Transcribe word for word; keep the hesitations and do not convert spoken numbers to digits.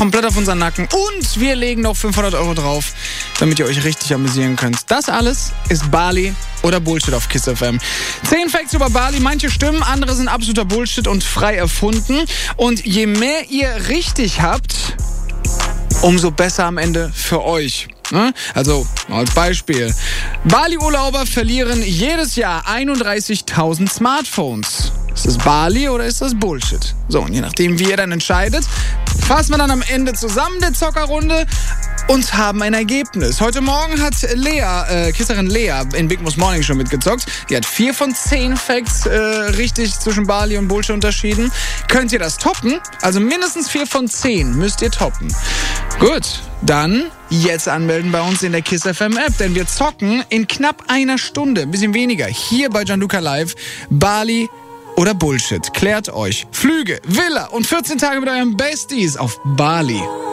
komplett auf unseren Nacken und wir legen noch fünfhundert Euro drauf, damit ihr euch richtig amüsieren könnt. Das alles ist Bali oder Bullshit auf Kiss F M. Zehn Facts über Bali, manche stimmen, andere sind absoluter Bullshit und frei erfunden. Und je mehr ihr richtig habt, umso besser am Ende für euch. Also, als Beispiel. Bali-Urlauber verlieren jedes Jahr einunddreißigtausend Smartphones. Ist das Bali oder ist das Bullshit? So, und je nachdem, wie ihr dann entscheidet, fassen wir dann am Ende zusammen der Zockerrunde und haben ein Ergebnis. Heute Morgen hat Lea, äh, Kisserin Lea in Big Moose Morning schon mitgezockt. Die hat vier von zehn Facts äh, richtig zwischen Bali und Bullshit unterschieden. Könnt ihr das toppen? Also mindestens vier von zehn müsst ihr toppen. Gut, dann jetzt anmelden bei uns in der Kiss F M App, denn wir zocken in knapp einer Stunde, ein bisschen weniger, hier bei Gianluca Live, Bali oder Bullshit. Klärt euch. Flüge, Villa und vierzehn Tage mit euren Besties auf Bali.